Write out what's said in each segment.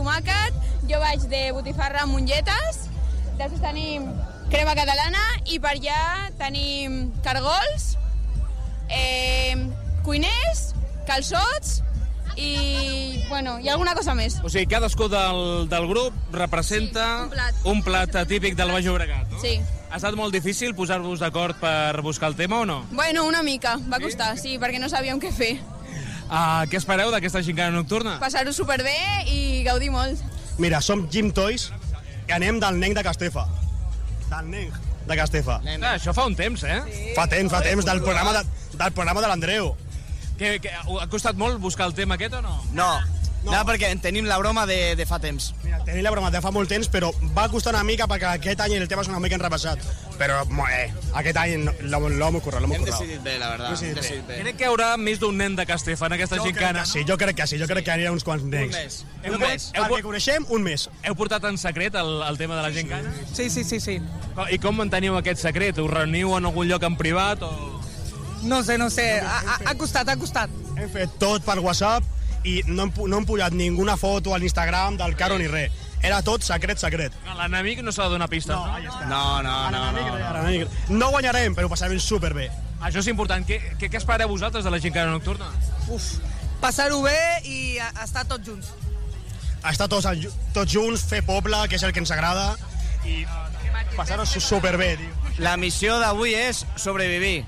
tomàquet, jo vaig de botifarra amb mongetes, després tenim crema catalana i per allà tenim cargols, cuiners, calçots i, bueno, hi ha alguna cosa més. O sigui, cadascú del grup representa un plat típic del Baix Llobregat, no? Sí. Ha estat molt difícil posar-vos d'acord per buscar el tema o no? Bueno, una mica, va costar, sí, perquè no sabíem què fer. Què espereu d'aquesta gincana nocturna? Passar-ho superbé i gaudir molt. Mira, som Jim Toys i anem del Nenc de Castefa. Del Nenc de Castefa. Això fa un temps, eh? Sí. Fa temps, del programa de l'Andreu. Ha costat molt buscar el tema aquest o no? No, perquè tenim la broma de fa temps. Mira, tenim la broma de fa molt temps, però va costar una mica perquè aquest any el tema és una mica enrepassat. Però, aquest any l'home currat. Hem decidit bé, la verdad. Crec que hi haurà més d'un nen de Castefa en aquesta gincana. Jo crec que sí, jo crec que anirà uns quants nens. Un mes. Perquè coneixem un mes. Heu portat en secret el tema de la gincana? Sí. I com manteniu aquest secret? Us reuniu en algun lloc en privat o...? No sé. Ha costat. Hem fet tot per WhatsApp i no hem pujat ninguna foto a l'Instagram del Caro ni res. Era tot secret. L'enemic no s'ha de donar pistes, no? No. No guanyarem, però ho passarem superbé. Això és important. Què espereu vosaltres de la gincana nocturna? Passar-ho bé i estar tots junts. Estar tots junts, fer poble, que és el que ens agrada, i passar-ho superbé, tio. La missió d'avui és sobrevivir.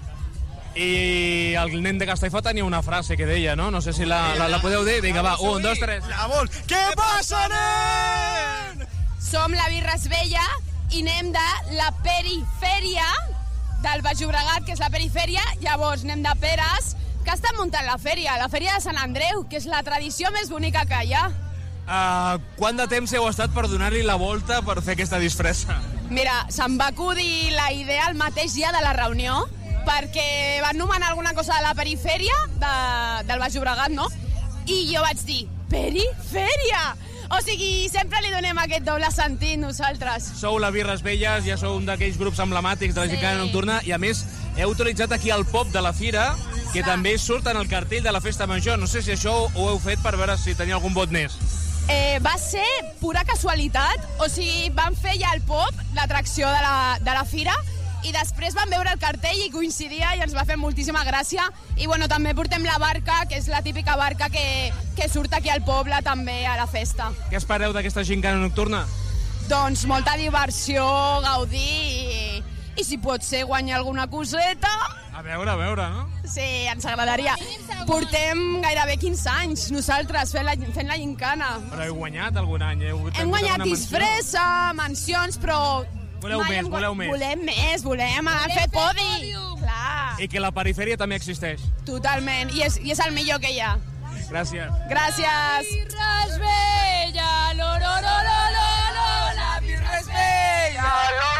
I el nen de Castellfort tenia una frase que deia, no? No sé si la podeu dir. Vinga, va, 1, 2, 3. Què passa, nen? Som la Birra Vella i anem de la perifèria del Baix Llobregat, que és la perifèria. Llavors anem de Peres, que està muntant la fèria de Sant Andreu, que és la tradició més bonica que hi ha. Quant de temps heu estat per donar-li la volta per fer aquesta disfressa? Mira, se'm va acudir la idea el mateix dia de la reunió, perquè van nomenar alguna cosa de la perifèria del Baix Llobregat, no? I jo vaig dir, perifèria! O sigui, sempre li donem aquest doble sentit nosaltres. Sou la Birres Velles, ja sou un d'aquells grups emblemàtics de la gincana nocturna, i a més heu utilitzat aquí el pop de la fira, que també surt en el cartell de la festa major. No sé si això ho heu fet per veure si tenia algun vot més. Va ser pura casualitat, o sigui, van fer ja el pop, l'atracció de la fira, i després vam veure el cartell i coincidia i ens va fer moltíssima gràcia. I bueno, també portem la barca, que és la típica barca que surt aquí al poble també a la festa. Què espereu d'aquesta gincana nocturna? Doncs molta diversió, gaudir i si pot ser guanyar alguna coseta. A veure, no? Sí, ens agradaria. Portem gairebé 15 anys nosaltres fent la gincana. Però heu guanyat algun any? Hem guanyat disfressa, mansions, però... Voleu més. Volem haver fet podi. Clar. I que la perifèria també existeix. Totalment, i és el millor que hi ha. Gràcies. Gràcies. La birra és bella, la birra és bella,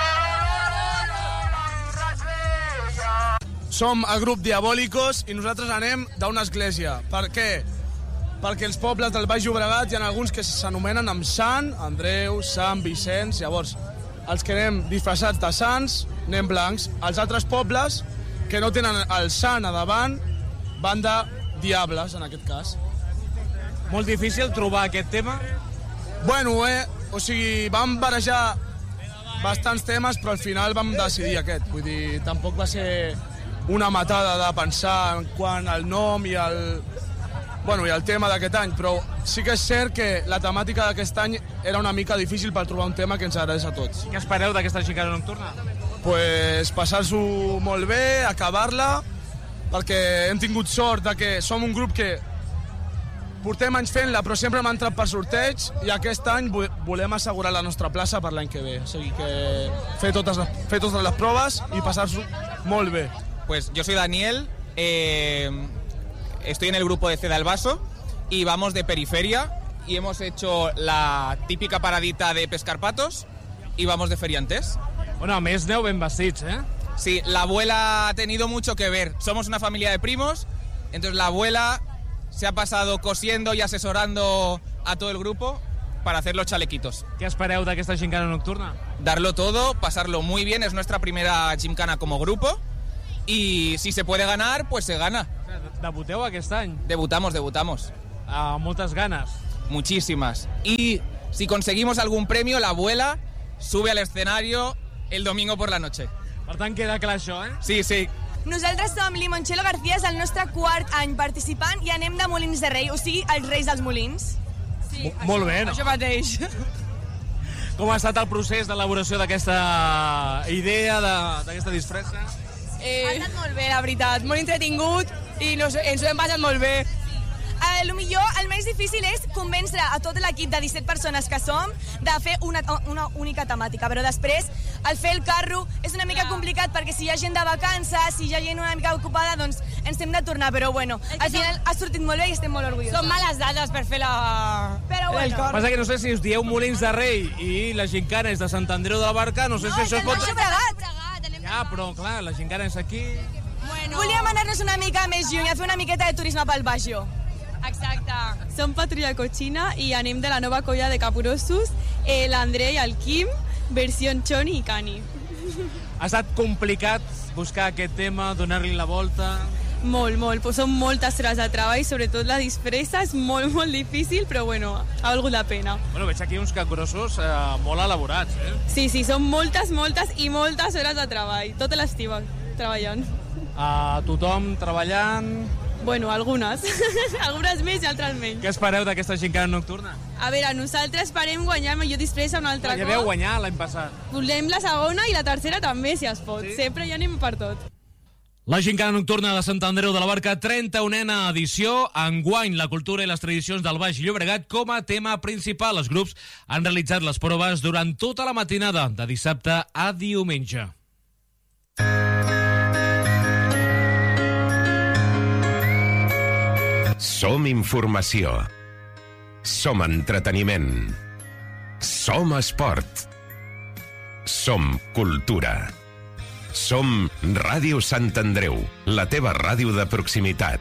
Som el grup Diabólicos i nosaltres anem d'una església. Per què? Perquè els pobles del Baix Llobregat hi ha alguns que s'anomenen amb Sant, Andreu, Sant Vicenç. Llavors, els que anem disfressats de sants, anem blancs. Els altres pobles, que no tenen el sant a davant, van de diables, en aquest cas. Molt difícil trobar aquest tema? Bueno, o sigui, vam barejar bastants temes, però al final vam decidir aquest. Vull dir, tampoc va ser una matada de pensar en quant al nom i el tema d'aquest any, però sí que és cert que la temàtica d'aquest any era una mica difícil per trobar un tema que ens agradés a tots. Què espereu d'aquesta gincana nocturna? Pues passar-s'ho molt bé, acabar-la, perquè hem tingut sort de que som un grup que portem anys fent-la, però sempre hem entrat per sorteig, i aquest any volem assegurar la nostra plaça per l'any que ve. O sigui que fer totes les proves i passar-s'ho molt bé. Pues yo soy Daniel, estoy en el grupo de Ceda el Vaso y vamos de periferia y hemos hecho la típica paradita de pescar patos y vamos de feriantes. Bueno, a més aneu ben vestits, eh? Sí, la abuela ha tenido mucho que ver. Somos una familia de primos, entonces la abuela se ha pasado cosiendo y asesorando a todo el grupo para hacer los chalequitos. Què espereu d'aquesta gincana nocturna? Darlo todo, pasarlo muy bien, es nuestra primera gimcana como grupo. Y si se puede ganar, pues se gana. Debuteu aquest any? Debutamos. Moltes ganes. muchísimas. Y si conseguimos algún premio, la abuela sube al escenario el domingo por la noche. Per tant, queda clar això, eh? Sí, sí. Nosaltres som Limoncello García, és el nostre quart any participant i anem de Molins de Rei, o sigui, els Reis dels Molins. Sí, molt bé, no? Això mateix. Com ha estat el procés d'elaboració d'aquesta idea, d'aquesta disfressa? Ha estat molt bé, la veritat, molt entretingut i ens ho hem passat molt bé. El millor, el més difícil és convèncer a tot l'equip de 17 persones que som de fer una única temàtica, però després el fer el carro és una mica complicat perquè si hi ha gent de vacances, si hi ha gent una mica ocupada, doncs ens hem de tornar, però bueno, al final ha sortit molt bé i estem molt orgullosos. Són males dades per fer Però bueno. El que passa que no sé si us dieu Molins de Rei i la gincana és de Sant Andreu de la Barca, no sé si això es pot... Baix Llobregat. Ja, però clar, la gincana és aquí... Volíem anar-nos una mica més lluny, a fer una miqueta de turisme pel Baixo. Exacte. Som Patrulla Cochina i anem de la nova colla de capgrossos, l'André i el Quim, versió Choni i Cani. Ha estat complicat buscar aquest tema, donar-li la volta... Molt, són moltes hores de treball, sobretot la disfressa és molt, molt difícil, però bueno, ha valgut la pena. Bueno, veig aquí uns capgrossos molt elaborats, eh? Sí, són moltes i moltes hores de treball, tota l'estiu treballant. Tothom treballant... Bueno, algunes. Algunes més i altres menys. Què espereu d'aquesta gincana nocturna? A veure, nosaltres esperem guanyar millor disfressa un altre cop. Ja veu guanyar l'any passat. Volem la segona i la tercera també, si es pot. Sí? Sempre ja anem per tot. La gincana nocturna de Sant Andreu de la Barca, 31a edició. Enguany, la cultura i les tradicions del Baix Llobregat com a tema principal. Els grups han realitzat les proves durant tota la matinada, de dissabte a diumenge. Som informació. Som entreteniment. Som esport. Som cultura. Som Ràdio Sant Andreu, la teva ràdio de proximitat.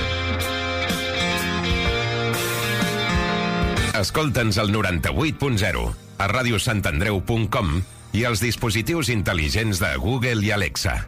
Escolta'ns al 98.0, a radiosantandreu.com i als dispositius intel·ligents de Google i Alexa.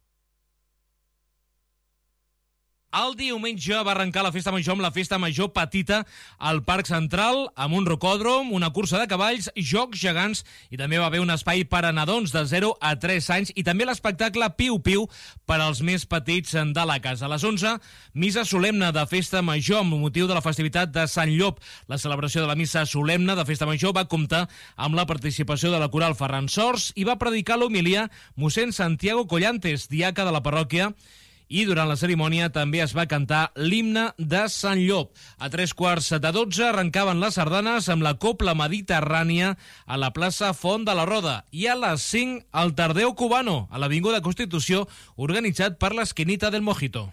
El diumenge va arrencar la Festa Major amb la Festa Major Petita al Parc Central, amb un rocòdrom, una cursa de cavalls, jocs gegants i també va haver un espai per a nadons de 0 a 3 anys i també l'espectacle Piu-Piu per als més petits de la casa. A les 11, missa solemne de Festa Major amb motiu de la festivitat de Sant Llop. La celebració de la missa solemne de Festa Major va comptar amb la participació de la coral Ferran Sors i va predicar l'homilia mossèn Santiago Collantes, diaca de la parròquia, i durant la cerimònia també es va cantar l'himne de Sant Llop. A 11:45 arrencaven les sardanes amb la Copla Mediterrània a la plaça Font de la Roda i a les 5 el Tardeo Cubano a l'Avinguda Constitució, organitzat per l'Esquinita del Mojito.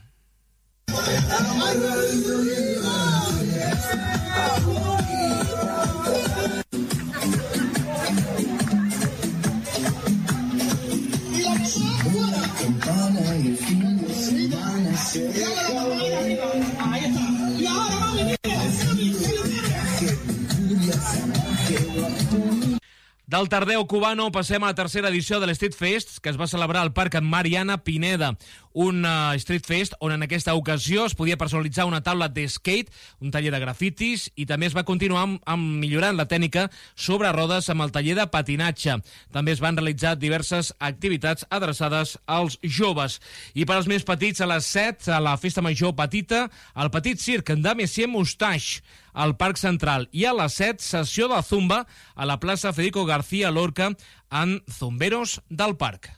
Del Tardeo Cubano passem a la tercera edició de l'Street Fest, que es va celebrar al Parc Mariana Pineda. Un Street Fest on en aquesta ocasió es podia personalitzar una taula de skate, un taller de grafitis i també es va continuar millorant la tècnica sobre rodes amb el taller de patinatge. També es van realitzar diverses activitats adreçades als joves. I per als més petits, a les 7, a la Festa Major Petita, el Petit Circ de Messier Moustache al Parc Central i a les 7, sessió de zumba a la plaça Federico García Lorca en Zumberos del Parc.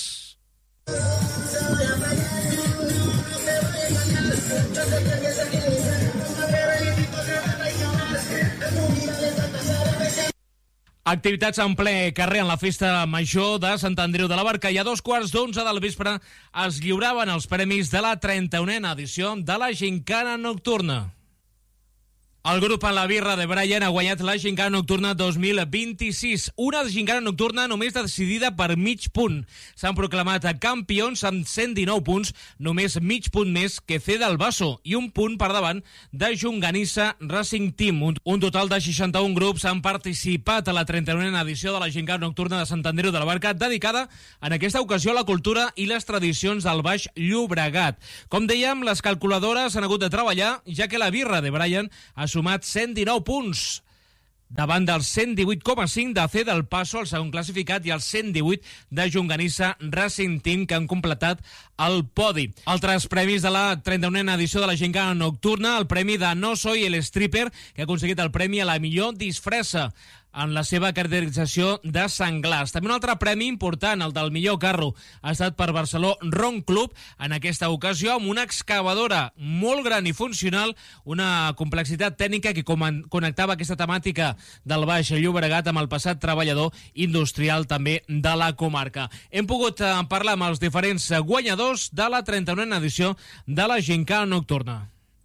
Activitats en ple carrer en la Festa Major de Sant Andreu de la Barca i a 11:15 del vespre es lliuraven els premis de la 31a edició de la Gincana Nocturna. El grup en la birra de Brian ha guanyat la Gincana Nocturna 2026. Una gincana nocturna només decidida per mig punt. S'han proclamat a campions amb 119 punts, només mig punt més que C del Basso i un punt per davant de Junganissa Racing Team. Un total de 61 grups han participat a la 31a edició de la Gincana Nocturna de Sant Andreu de la Barca, dedicada en aquesta ocasió a la cultura i les tradicions del Baix Llobregat. Com dèiem, les calculadores han hagut de treballar, ja que la birra de Brian ha sumat 119 punts, davant dels 118,5 de C del Paso, el segon classificat, i els 118 de Llonganissa Racing Team, que han completat el podi. Altres premis de la 31a edició de la Gincana Nocturna, el premi de No Soy el Stripper, que ha aconseguit el premi a la millor disfressa en la seva caracterització de senglars. També un altre premi important, el del millor carro, ha estat per Barceló Ron Club, en aquesta ocasió amb una excavadora molt gran i funcional, una complexitat tècnica que connectava aquesta temàtica del Baix Llobregat amb el passat treballador industrial també de la comarca. Hem pogut parlar amb els diferents guanyadors de la 31a edició de la Gincana Nocturna.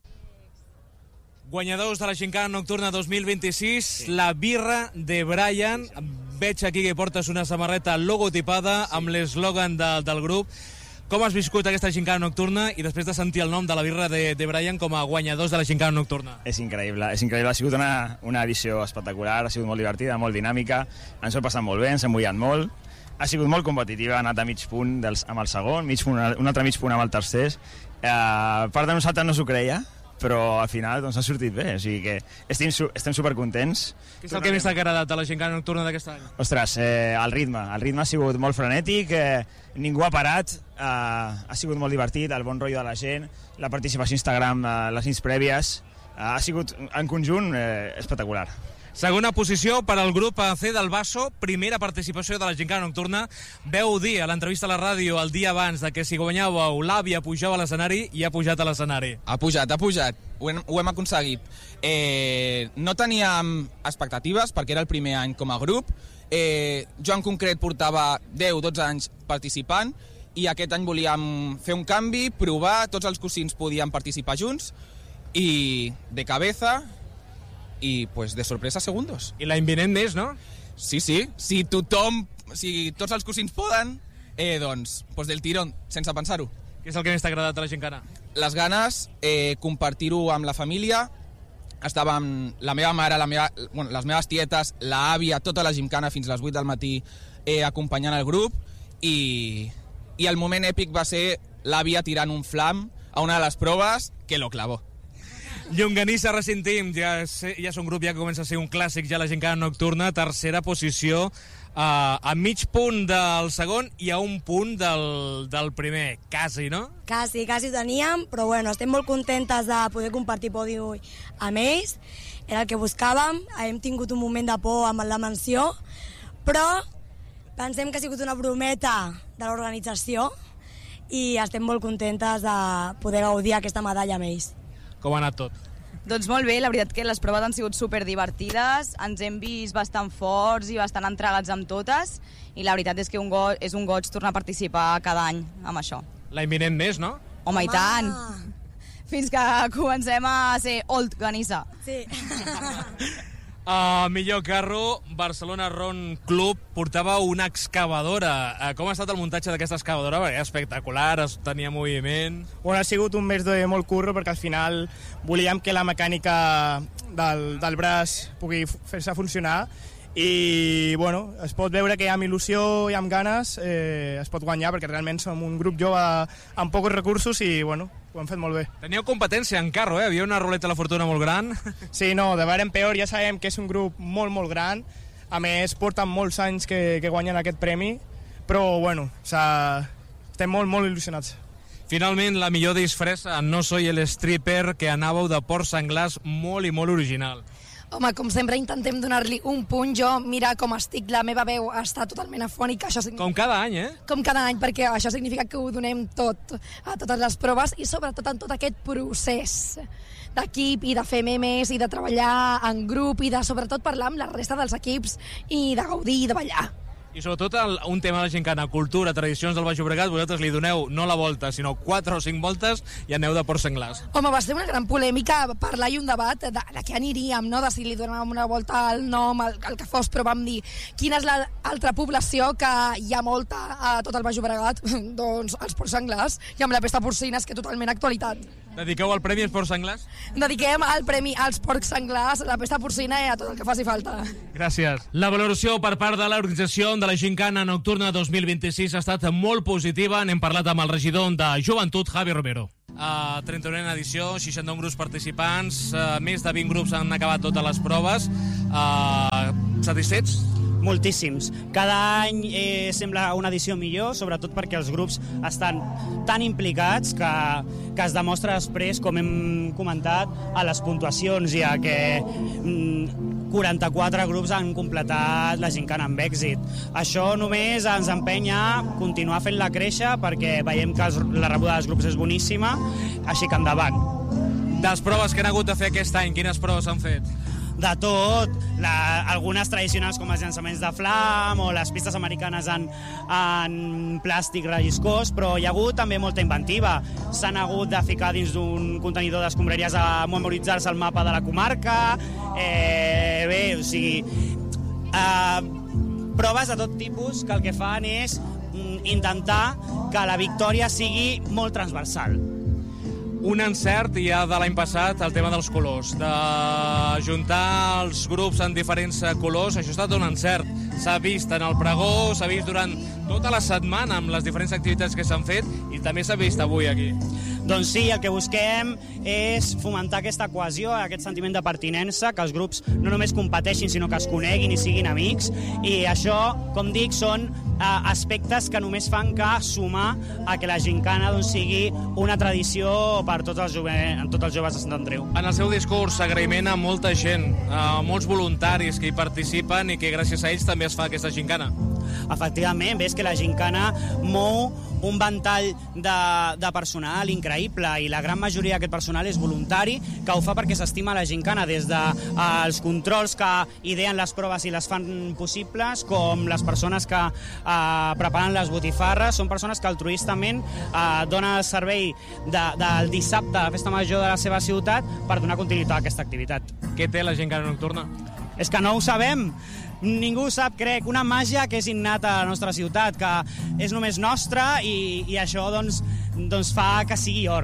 Guanyadors de la Gincana Nocturna 2026, la birra de Brian. Veig aquí que portes una samarreta logotipada amb l'eslògan del grup. Com has viscut aquesta Gincana Nocturna i després de sentir el nom de la birra de Brian com a guanyadors de la Gincana Nocturna? És increïble. Ha sigut una edició espectacular, ha sigut molt divertida, molt dinàmica, ens ho hem passat molt bé, ens hem mullat molt. Ha sigut molt competitiva, ha anat a mig punt amb el segon, un altre mig punt amb el tercer. Part de nosaltres no s'ho creia, però al final doncs, ha sortit bé, o sigui que estem supercontents. Què és el que més t'ha agradat de la Gincana Nocturna d'aquest any? Ostres, el ritme ha sigut molt frenètic, ningú ha parat, ha sigut molt divertit, el bon rotllo de la gent, la participació a Instagram, les nits prèvies, ha sigut en conjunt espectacular. Segona posició per al grup C del Basso, primera participació de la Gincana Nocturna. Veu dir a l'entrevista a la ràdio el dia abans de que si guanyàveu l'àvia pujava a l'escenari i ha pujat a l'escenari. Ha pujat. Ho hem aconseguit. No teníem expectatives perquè era el primer any com a grup. Jo en concret portava 10-12 anys participant i aquest any volíem fer un canvi, provar, tots els cosins podien participar junts i de cabeza... i pues de sorpresa segundos. I l'any vinent més, no? Sí. Si tots els cosins poden, doncs del tirón, sense pensar-ho. Què és el que més t'ha agradat de la Gincana? Les ganes, compartir-ho amb la família. Estàvem la meva mare, les meves tietes, l'àvia, tota la Gincana fins a les 8 del matí acompanyant el grup i el moment èpic va ser l'àvia tirant un flam a una de les proves que lo clavó. Llonganissa Racing Team ja és un grup ja que comença a ser un clàssic ja la Gincana Nocturna, tercera posició a mig punt del segon i a un punt del primer, quasi, no? Quasi ho teníem, però bueno, estem molt contentes de poder compartir podi amb ells, era el que buscàvem, hem tingut un moment de por amb la menció, però pensem que ha sigut una brometa de l'organització i estem molt contentes de poder gaudir aquesta medalla amb ells. Com ha anat tot? Doncs molt bé, la veritat que les proves han sigut superdivertides, ens hem vist bastant forts i bastant entregats amb totes i la veritat és que és un goig tornar a participar cada any amb això. L'any vinent més, no? Home, i tant! Fins que comencem a ser old Ganissa. Sí. Millor carro, Barcelona Ron Club portava una excavadora. Com ha estat el muntatge d'aquesta excavadora? Perquè espectacular, tenia moviment... Bueno, ha sigut un mes de molt curro perquè al final volíem que la mecànica del braç pugui fer-se funcionar i bueno, es pot veure que amb il·lusió i amb ganes es pot guanyar perquè realment som un grup jove amb pocs recursos i bueno, ho hem fet molt bé. Teníeu competència en carro, Havia una ruleta de la fortuna molt gran. Sí, no, de veure en peor, ja sabem que és un grup molt, molt gran. A més, porten molts anys que guanyen aquest premi, però bueno, estem molt, molt il·lusionats. Finalment, la millor disfressa, No Soy el Stripper, que anàveu de porcs senglars molt i molt original. Home, com sempre intentem donar-li un punt. Jo, mira com estic, la meva veu està totalment afònica. Com cada any, Com cada any, perquè això significa que ho donem tot, a totes les proves i sobretot en tot aquest procés d'equip i de fer memes i de treballar en grup i de sobretot parlar amb la resta dels equips i de gaudir i de ballar. I sobretot un tema de la Gincana, cultura, tradicions del Baix Llobregat, vosaltres li doneu no la volta, sinó 4 o 5 voltes i aneu de porcs senglars. Home, va ser una gran polèmica parlar i un debat de què aniríem, no? De si li donàvem una volta al nom, el que fos, però vam dir quina és l'altra població que hi ha molta a tot el Baix Llobregat? Doncs els porcs senglars i amb la pesta porcina és que totalment actualitat. Dediqueu el premi als porcs senglars? Dediquem el premi als porcs senglars, la pesta porcina i a tot el que faci falta. Gràcies. La valoració per part de l'organització de la Gincana Nocturna 2026 ha estat molt positiva. N'hem parlat amb el regidor de Joventut, Javi Romero. 31a edició, 61 grups participants, més de 20 grups han acabat totes les proves. Satisfets? Moltíssims. Cada any sembla una edició millor, sobretot perquè els grups estan tan implicats que es demostra després, com hem comentat, a les puntuacions, ja que 44 grups han completat la gincana amb èxit. Això només ens empenya a continuar fent-la créixer perquè veiem que la rebuda dels grups és boníssima, així que endavant. De les proves que han hagut de fer aquest any, quines proves han fet? De tot, algunes tradicionals com els llançaments de flam o les pistes americanes en plàstic relliscós, però hi ha hagut també molta inventiva. S'han hagut de ficar dins d'un contenidor d'escombraries a memoritzar-se el mapa de la comarca, proves de tot tipus que el que fan és intentar que la victòria sigui molt transversal. Un encert ja de l'any passat, el tema dels colors, de juntar els grups en diferents colors, això ha estat un encert. S'ha vist en el pregó, s'ha vist durant tota la setmana amb les diferents activitats que s'han fet i també s'ha vist avui aquí. Doncs sí, el que busquem és fomentar aquesta cohesió, aquest sentiment de pertinença, que els grups no només competeixin, sinó que es coneguin i siguin amics, i això, com dic, són aspectes que només fan que sumar a que la gincana sigui una tradició per tots els joves de Sant Andreu. En el seu discurs, agraïment a molta gent, a molts voluntaris que hi participen i que gràcies a ells també es fa aquesta gincana. Efectivament, ves que la gincana mou un ventall de personal increïble i la gran majoria d'aquest personal és voluntari, que ho fa perquè s'estima la gincana, des dels controls que ideen les proves i les fan possibles, com les persones que preparen les botifarres. Són persones que altruistament donen el servei del dissabte a la festa major de la seva ciutat per donar continuïtat a aquesta activitat. Què té la gincana nocturna? És que no ho sabem. Ningú sap, crec, una màgia que és innata a la nostra ciutat, que és només nostra i això doncs fa que sigui or.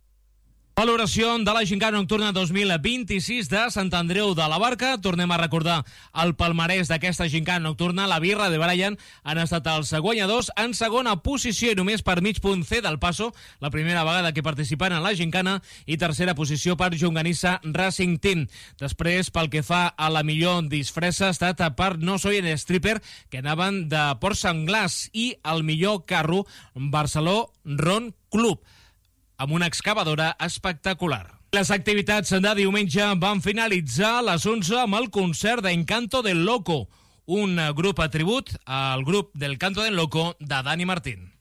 Valoració de la gincana nocturna 2026 de Sant Andreu de la Barca. Tornem a recordar el palmarès d'aquesta gincana nocturna. La Birra de Brian han estat els guanyadors en segona posició i només per mig punt C del Paso, la primera vegada que participen en la gincana, i tercera posició per Llonganissa Racing Team. Després, pel que fa a la millor disfressa, ha estat per No Soy el Stripper, que anaven de Port Senglars, i el millor carro, Barceló Ron Club, amb una excavadora espectacular. Les activitats de diumenge van finalitzar a les 11 amb el concert d'Encanto del Loco, un grup a tribut al grup del Canto del Loco de Dani Martín.